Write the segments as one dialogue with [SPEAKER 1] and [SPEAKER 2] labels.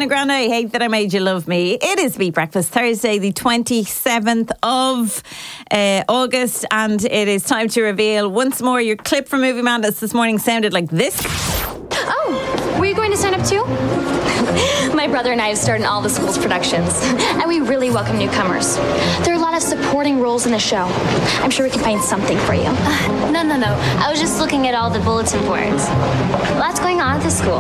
[SPEAKER 1] Ariana Grande, I Hate That I Made You Love Me. It is Beat Breakfast, Thursday the 27th of August, and it is time to reveal once more your clip from Movie Madness this morning sounded like this.
[SPEAKER 2] Oh, were you going to sign up too? My brother and I have starred in all the school's productions, and we really welcome newcomers. There are a lot of supporting roles in the show. I'm sure we can find something for you.
[SPEAKER 3] No. I was just looking at all the bulletin boards. Lots going on at the school.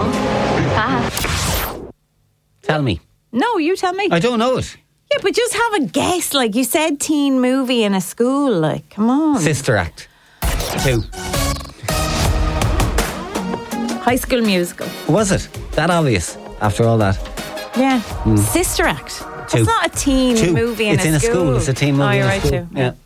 [SPEAKER 4] Tell me.
[SPEAKER 1] No, you tell me.
[SPEAKER 4] I don't know it.
[SPEAKER 1] Yeah, but just have a guess. Like, you said teen movie in a school. Like, come on.
[SPEAKER 4] Sister Act 2.
[SPEAKER 1] High School Musical.
[SPEAKER 4] Was it that obvious after all that?
[SPEAKER 1] Yeah. Sister Act.
[SPEAKER 4] 2.
[SPEAKER 1] It's not a teen movie in a school.
[SPEAKER 4] It's in a school. It's a teen movie.
[SPEAKER 1] Oh, you're
[SPEAKER 4] in a
[SPEAKER 1] right
[SPEAKER 4] school.
[SPEAKER 1] too.
[SPEAKER 4] Yeah.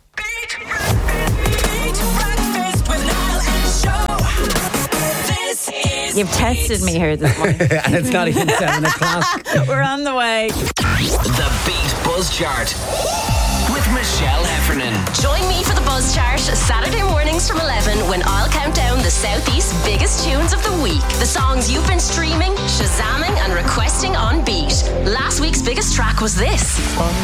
[SPEAKER 1] You've tested me here this morning.
[SPEAKER 4] And it's not even 7 o'clock.
[SPEAKER 1] We're on the way.
[SPEAKER 5] The Beat Buzz Chart with Michelle Heffernan.
[SPEAKER 6] Join me for the Buzz Chart Saturday mornings from 11 when I'll count down the Southeast's biggest tunes of the week. The songs you've been streaming, shazamming and requesting on Beat. Last week's biggest track was this.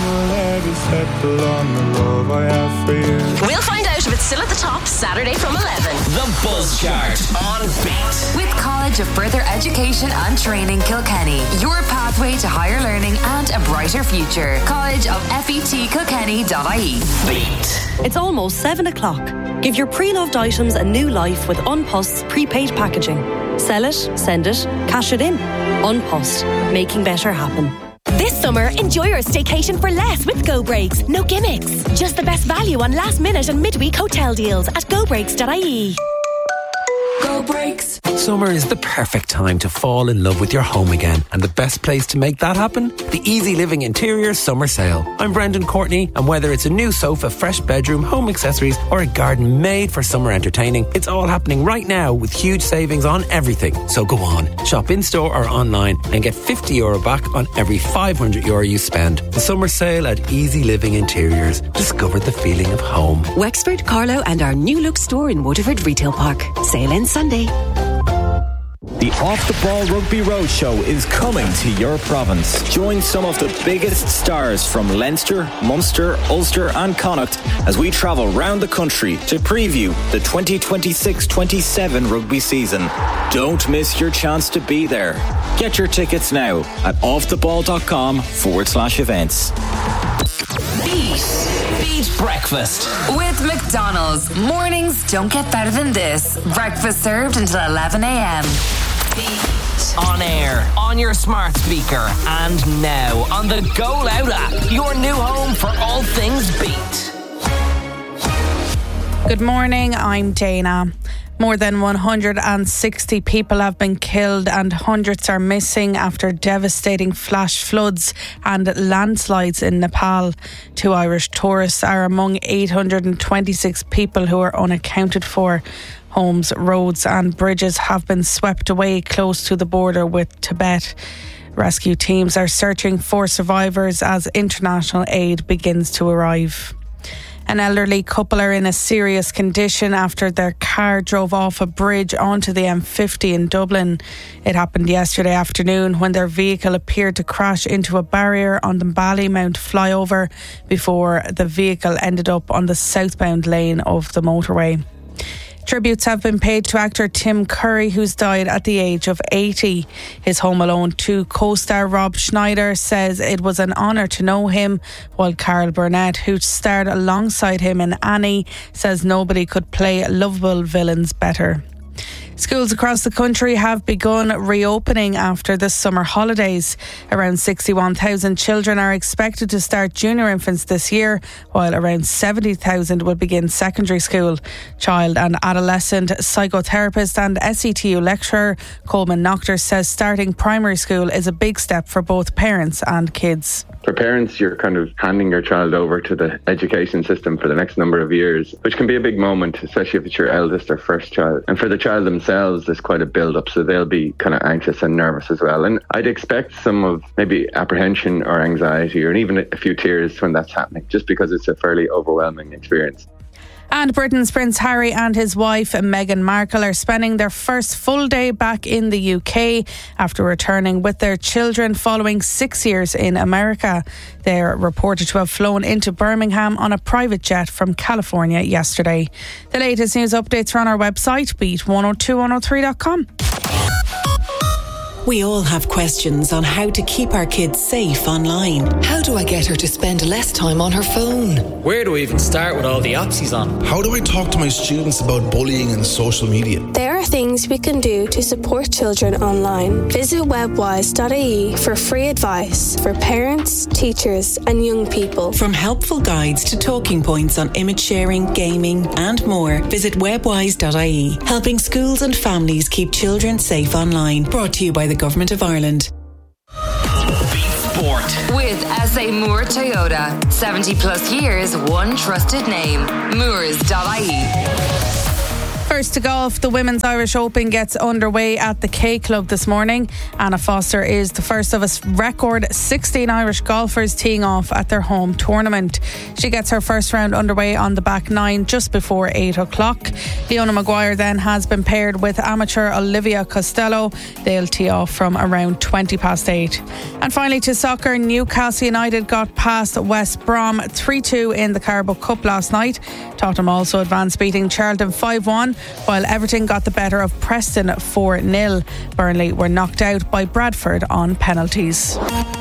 [SPEAKER 6] We'll find out if it's still at the top Saturday from 11.
[SPEAKER 5] The Buzz Chart on Beat.
[SPEAKER 7] With College of Further Education and Training Kilkenny, your pathway to higher learning and a brighter future. College of FETKilkenny.ie.
[SPEAKER 5] Beat.
[SPEAKER 8] It's almost 7 o'clock. Give your pre-loved items a new life with Unpost's prepaid packaging. Sell it, send it, cash it in. Unpost, making better happen.
[SPEAKER 9] This summer, enjoy your staycation for less with Go Breaks. No gimmicks. Just the best value on last minute and midweek hotel deals at gobreaks.ie.
[SPEAKER 7] Go Breaks.
[SPEAKER 10] Summer is the perfect time to fall in love with your home again, and the best place to make that happen? The Easy Living Interiors Summer Sale. I'm Brendan Courtney, and whether it's a new sofa, fresh bedroom, home accessories, or a garden made for summer entertaining, it's all happening right now with huge savings on everything. So go on, shop in store or online and get €50 back on every €500 you spend. The summer sale at Easy Living Interiors. Discover the feeling of home.
[SPEAKER 11] Wexford, Carlow and our new look store in Waterford Retail Park. Sale ends Sunday.
[SPEAKER 12] The Off the Ball Rugby Roadshow is coming to your province. Join some of the biggest stars from Leinster, Munster, Ulster and Connacht as we travel round the country to preview the 2026-27 rugby season. Don't miss your chance to be there. Get your tickets now at offtheball.com/events.
[SPEAKER 5] Beat Breakfast.
[SPEAKER 7] With McDonald's, mornings don't get better than this. Breakfast served until 11 a.m.
[SPEAKER 5] On air, on your smart speaker, and now on the Go Loud app, your new home for all things Beat.
[SPEAKER 13] Good morning, I'm Dana. More than 160 people have been killed and hundreds are missing after devastating flash floods and landslides in Nepal. 2 Irish tourists are among 826 people who are unaccounted for. Homes, roads and bridges have been swept away close to the border with Tibet. Rescue teams are searching for survivors as international aid begins to arrive. An elderly couple are in a serious condition after their car drove off a bridge onto the M50 in Dublin. It happened yesterday afternoon when their vehicle appeared to crash into a barrier on the Ballymount flyover before the vehicle ended up on the southbound lane of the motorway. Tributes have been paid to actor Tim Curry, who's died at the age of 80. His Home Alone 2 co-star Rob Schneider says it was an honour to know him, while Carl Burnett, who starred alongside him in Annie, says nobody could play lovable villains better. Schools across the country have begun reopening after the summer holidays. Around 61,000 children are expected to start junior infants this year, while around 70,000 will begin secondary school. Child and adolescent psychotherapist and SETU lecturer Coleman Noctor says starting primary school is a big step for both parents and kids.
[SPEAKER 14] For parents, you're kind of handing your child over to the education system for the next number of years, which can be a big moment, especially if it's your eldest or first child. And for the child themselves, there's quite a build-up, so they'll be kind of anxious and nervous as well. And I'd expect some of maybe apprehension or anxiety or even a few tears when that's happening, just because it's a fairly overwhelming experience.
[SPEAKER 13] And Britain's Prince Harry and his wife Meghan Markle are spending their first full day back in the UK after returning with their children following 6 years in America. They are reported to have flown into Birmingham on a private jet from California yesterday. The latest news updates are on our website, beat102103.com.
[SPEAKER 15] We all have questions on how to keep our kids safe online.
[SPEAKER 16] How do I get her to spend less time on her phone?
[SPEAKER 17] Where do I even start with all the apps he's on?
[SPEAKER 18] How do I talk to my students about bullying and social media?
[SPEAKER 19] There are things we can do to support children online. Visit webwise.ie for free advice for parents, teachers and young people.
[SPEAKER 15] From helpful guides to talking points on image sharing, gaming and more, visit webwise.ie, helping schools and families keep children safe online. Brought to you by the Government of Ireland.
[SPEAKER 5] Beat Sport
[SPEAKER 7] with SA Moore Toyota. 70 plus years, one trusted name. Moores.ie.
[SPEAKER 13] First to golf, the Women's Irish Open gets underway at the K Club this morning. Anna Foster is the first of a record 16 Irish golfers teeing off at their home tournament. She gets her first round underway on the back nine just before 8 o'clock. Leona Maguire then has been paired with amateur Olivia Costello. They'll tee off from around 20 past 8. And finally to soccer, Newcastle United got past West Brom 3-2 in the Carabao Cup last night. Tottenham also advanced, beating Charlton 5-1, while Everton got the better of Preston 4-0. Burnley were knocked out by Bradford on penalties.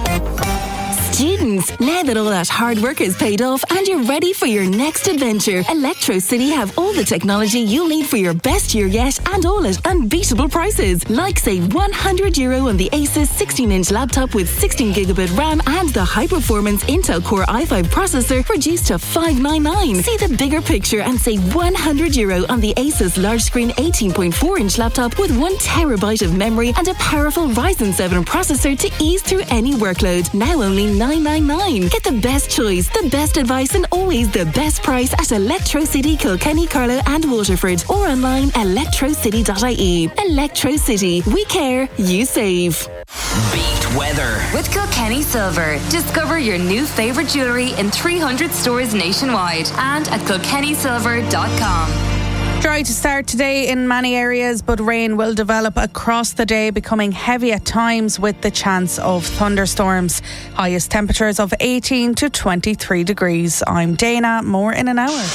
[SPEAKER 20] Students, now that all that hard work is paid off and you're ready for your next adventure, Electro City have all the technology you'll need for your best year yet, and all at unbeatable prices. Like save €100 on the Asus 16-inch laptop with 16GB RAM and the high-performance Intel Core i5 processor reduced to $599. See the bigger picture and save €100 on the Asus large-screen 18.4-inch laptop with 1TB of memory and a powerful Ryzen 7 processor to ease through any workload. Now only $999. Get the best choice, the best advice and always the best price at Electro City, Kilkenny, Carlow and Waterford, or online electrocity.ie. Electro City. We care, you save.
[SPEAKER 5] Beat weather
[SPEAKER 7] with Kilkenny Silver. Discover your new favourite jewellery in 300 stores nationwide and at kilkennysilver.com.
[SPEAKER 13] Dry to start today in many areas, but rain will develop across the day, becoming heavy at times with the chance of thunderstorms. Highest temperatures of 18 to 23 degrees. I'm Dana, more in an hour.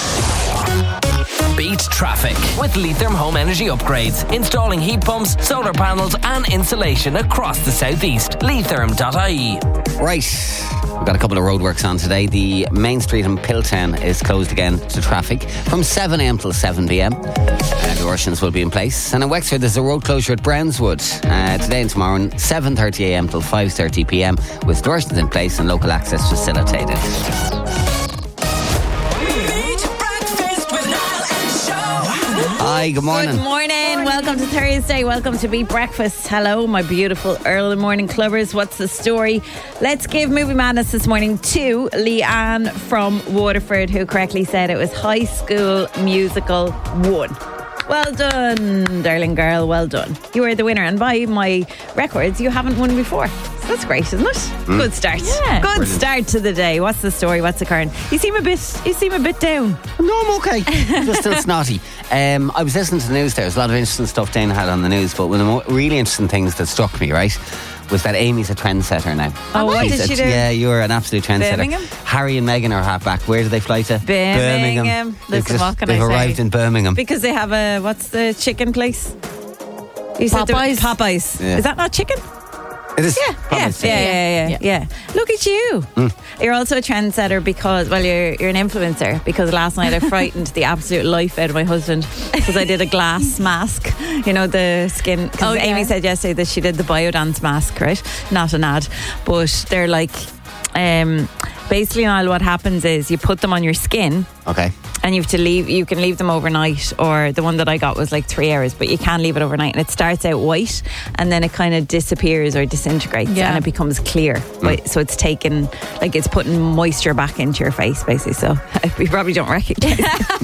[SPEAKER 5] Beat traffic with Letherm Home Energy Upgrades. Installing heat pumps, solar panels and insulation across the southeast. Letherm.ie.
[SPEAKER 4] Right. We've got a couple of roadworks on today. The main street in Piltown is closed again to traffic from 7am till 7pm. Diversions will be in place. And in Wexford, there's a road closure at Brownswood today and tomorrow, 7:30am till 5:30pm, with diversions in place and local access facilitated. Hi, good morning.
[SPEAKER 1] Good morning. Welcome to Thursday. Welcome to Beat Breakfast. Hello, my beautiful early morning clubbers. What's the story? Let's give Movie Madness this morning to Leanne from Waterford, who correctly said it was High School Musical 1. Well done, darling girl. Well done. You are the winner, and by my records, you haven't won before. So that's great, isn't it? Good start. Yeah. Good start to the day. What's the story? What's occurring? You seem a bit down.
[SPEAKER 4] No, I'm okay. I'm just still snotty. I was listening to the news there. There's a lot of interesting stuff Dana had on the news, but one of the really interesting things that struck me, right, was that Amy's a trendsetter now.
[SPEAKER 1] Oh, what did she do?
[SPEAKER 4] Yeah, you're an absolute trendsetter.
[SPEAKER 1] Birmingham?
[SPEAKER 4] Harry and Meghan are half back. Where do they fly to?
[SPEAKER 1] Birmingham. Listen, what can I say?
[SPEAKER 4] They've arrived in Birmingham.
[SPEAKER 1] Because they have a, what's the chicken place?
[SPEAKER 13] Popeyes.
[SPEAKER 1] Popeyes.
[SPEAKER 4] Yeah.
[SPEAKER 1] Is that not chicken?
[SPEAKER 4] It is.
[SPEAKER 1] Yeah. Look at you. You're also a trendsetter because, well, you're an influencer, because last night I frightened the absolute life out of my husband because I did a glass mask. You know, the skin. Because Amy said yesterday that she did the Biodance mask, right? Not an ad. But they're like, basically, Niall, what happens is you put them on your skin.
[SPEAKER 4] Okay.
[SPEAKER 1] And you can leave them overnight, or the one that I got was like 3 hours, but you can leave it overnight, and it starts out white and then it kind of disappears or disintegrates and it becomes clear. So it's taken, like, it's putting moisture back into your face, basically. So you probably don't recognise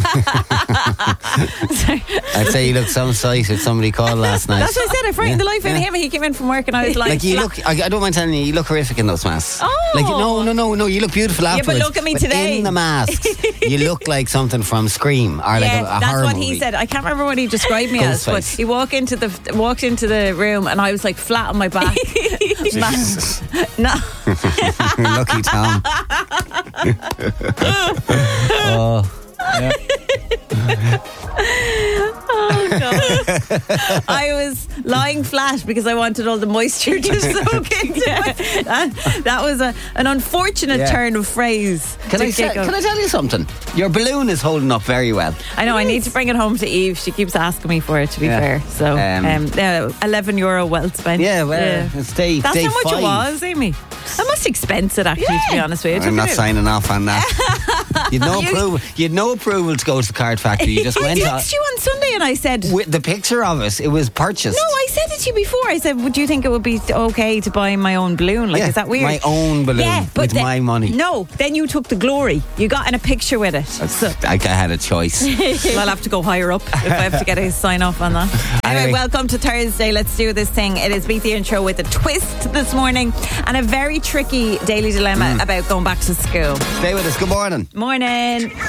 [SPEAKER 4] I'd say you looked some sight if somebody called last night.
[SPEAKER 1] That's what I said. I frightened the life out of him. He came in from work and I was like
[SPEAKER 4] you look, I don't mind telling you look horrific in those masks.
[SPEAKER 1] Oh.
[SPEAKER 4] Like, no, you look beautiful afterwards.
[SPEAKER 1] Yeah, but look at me today.
[SPEAKER 4] In the masks, you look like some something from Scream or like a
[SPEAKER 1] that's
[SPEAKER 4] horror
[SPEAKER 1] what
[SPEAKER 4] movie.
[SPEAKER 1] he said. I can't remember what he described me as, but he walked into the room and I was like flat on my back. No.
[SPEAKER 4] Lucky Tom.
[SPEAKER 1] Oh God. I was lying flat because I wanted all the moisture to soak into it. That was an unfortunate turn of phrase.
[SPEAKER 4] Can I tell you something? Your balloon is holding up very well.
[SPEAKER 1] I know. I need to bring it home to Eve. She keeps asking me for it, to be fair. So €11 well spent.
[SPEAKER 4] It's day
[SPEAKER 1] That's
[SPEAKER 4] day
[SPEAKER 1] how much
[SPEAKER 4] 5.
[SPEAKER 1] it was, Amy. I must expense it, actually, to be honest with you.
[SPEAKER 4] I'm not signing off on that. You'd no approval. You'd no approval to go to the card factory. You just went.
[SPEAKER 1] I texted you on Sunday and I said,
[SPEAKER 4] with the picture of it was purchased.
[SPEAKER 1] No, I said it to you before. I said, would you think it would be okay to buy my own balloon? Like, is that weird?
[SPEAKER 4] My own balloon with my money.
[SPEAKER 1] No, then you took the glory. You got in a picture with it. So.
[SPEAKER 4] I had a choice.
[SPEAKER 1] Well, I'll have to go higher up if I have to get a sign off on that. Anyway, welcome to Thursday. Let's do this thing. It is Beat the Intro with a twist this morning and a very tricky daily dilemma about going back to school.
[SPEAKER 4] Stay with us. Good morning.
[SPEAKER 1] Morning.